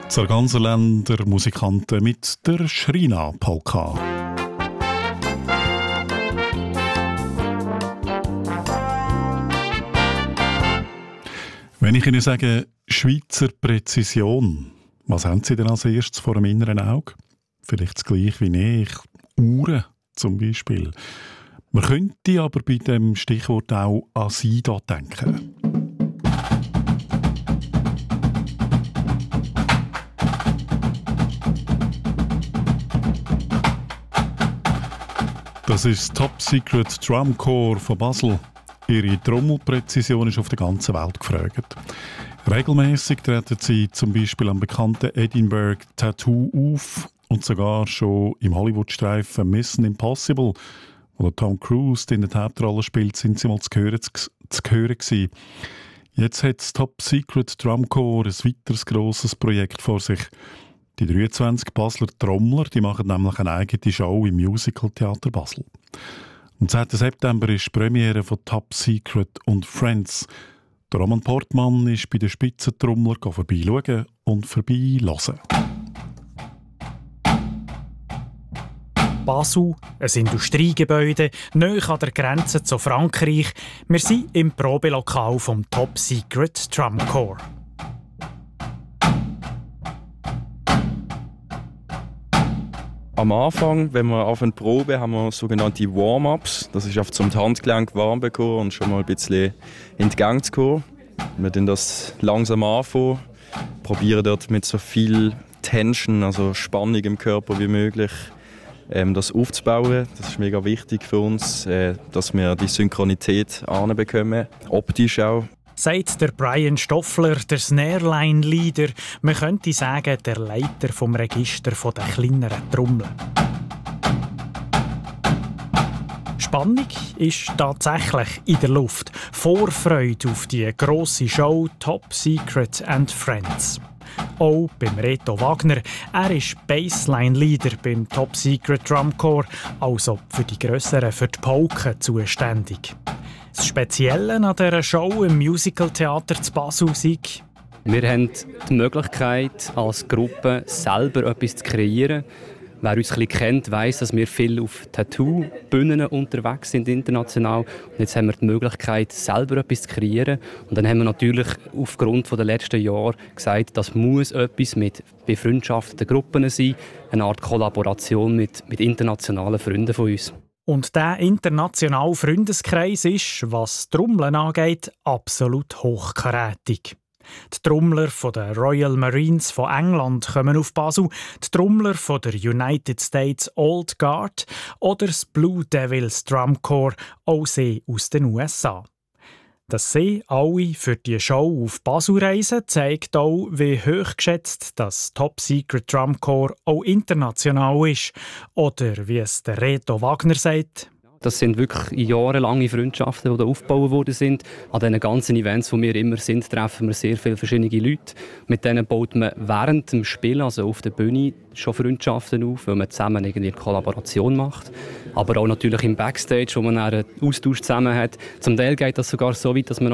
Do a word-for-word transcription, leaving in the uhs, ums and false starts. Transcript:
Sarganserländer Musikanten mit der Shrina-Polka. Wenn ich Ihnen sage, Schweizer Präzision, was haben Sie denn als erstes vor dem inneren Auge? Vielleicht das Gleiche wie ich, Uhren zum Beispiel. Man könnte aber bei dem Stichwort auch an Sie da denken. Das ist das Top Secret Drum Corps von Basel. Ihre Trommelpräzision ist auf der ganzen Welt gefragt. Regelmäßig treten sie zum Beispiel am bekannten Edinburgh Tattoo auf und sogar schon im Hollywood-Streifen Mission Impossible, wo Tom Cruise in der Hauptrolle spielt, sind sie mal zu hören, zu, zu hören gewesen. Jetzt hat das Top Secret Drum Corps ein weiteres grosses Projekt vor sich. Die dreiundzwanzig Basler Trommler, die machen nämlich eine eigene Show im Musical Theater Basel. Am zehnten September ist die Premiere von Top Secret und Friends. Der Roman Portmann ist bei den Spitzentrommlern vorbeischauen und vorbeihören. Basel, ein Industriegebäude, nahe an der Grenze zu Frankreich. Wir sind im Probelokal vom Top Secret Drum Corps. Am Anfang, wenn wir auf eine Probe haben wir sogenannte Warm-ups. Das ist auf zum Handgelenk warm bekommen und schon mal ein bisschen in die Gang zu kommen. Wir dann das langsam anfangen, probieren dort mit so viel Tension, also Spannung im Körper wie möglich, ähm, das aufzubauen. Das ist mega wichtig für uns, äh, dass wir die Synchronität anbekommen, optisch auch. Sagt der Brian Stoffler, der Snareline-Leader, man könnte sagen, der Leiter vom Register der kleineren Trommeln. Spannung ist tatsächlich in der Luft. Vorfreude auf die grosse Show Top Secret and Friends. Auch beim Reto Wagner. Er ist Bassline-Leader beim Top Secret Drum Corps, also für die grösseren, für die Polken zuständig. Das Spezielle an dieser Show im Musical-Theater zu Basel ist: wir haben die Möglichkeit, als Gruppe selber etwas zu kreieren. Wer uns ein bisschen kennt, weiss, dass wir viel auf Tattoo-Bühnen unterwegs sind, international. Und jetzt haben wir die Möglichkeit, selber etwas zu kreieren. Und dann haben wir natürlich aufgrund der letzten Jahre gesagt, das muss etwas mit befreundschafteten Gruppen sein, eine Art Kollaboration mit, mit internationalen Freunden von uns. Und dieser internationale Freundeskreis ist, was Trommeln angeht, absolut hochkarätig. Die Trommler von der Royal Marines von England kommen auf Basel, die Trommler von der United States Old Guard oder das Blue Devils Drum Corps, auch sie aus den U S A. Dass sie alle für die Show auf Basel reisen, zeigt auch, wie hochgeschätzt das Top Secret Drum Corps auch international ist. Oder wie es der Reto Wagner sagt: Das sind wirklich jahrelange Freundschaften, die da aufgebaut worden sind. An diesen ganzen Events, wo wir immer sind, treffen wir sehr viele verschiedene Leute. Mit denen baut man während dem Spiel, also auf der Bühne, schon Freundschaften auf, weil man zusammen irgendwie eine Kollaboration macht. Aber auch natürlich im Backstage, wo man einen Austausch zusammen hat. Zum Teil geht das sogar so weit, dass man